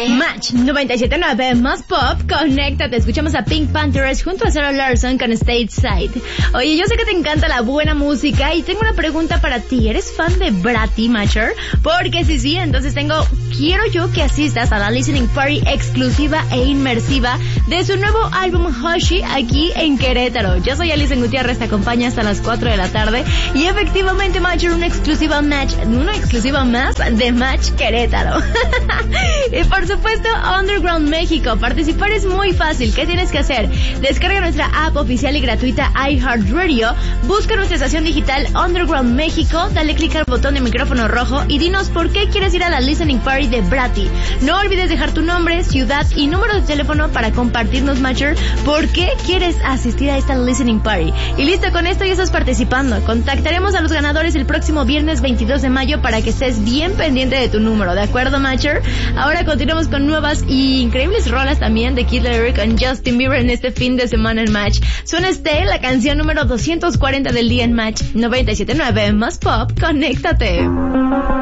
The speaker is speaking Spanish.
Match 97.9 más pop, conéctate. Escuchamos a Pink Panthers junto a Sarah Larson con Stateside. Oye, yo sé que te encanta la buena música y tengo una pregunta para ti. ¿Eres fan de Bratty, Matcher? Porque si sí, entonces quiero yo que asistas a la listening party exclusiva e inmersiva de su nuevo álbum Hushi aquí en Querétaro. Yo soy Alison Gutiérrez, te acompaña hasta las 4 de la tarde y efectivamente, Matcher, una exclusiva más de Match Querétaro. Y por supuesto, Underground México. Participar es muy fácil. ¿Qué tienes que hacer? Descarga nuestra app oficial y gratuita iHeartRadio, busca nuestra estación digital Underground México, dale clic al botón de micrófono rojo y dinos por qué quieres ir a la listening party de Bratty. No olvides dejar tu nombre, ciudad y número de teléfono para compartirnos, Matcher, por qué quieres asistir a esta listening party. Y listo, con esto ya estás participando. Contactaremos a los ganadores el próximo viernes 22 de mayo para que estés bien pendiente de tu número, ¿de acuerdo, Matcher? Ahora continuamos con nuevas y increíbles rolas también de Kid Laroi con Justin Bieber en este fin de semana en Match. Suena Stay, la canción número 240 del día en Match 97.9 más pop, conéctate.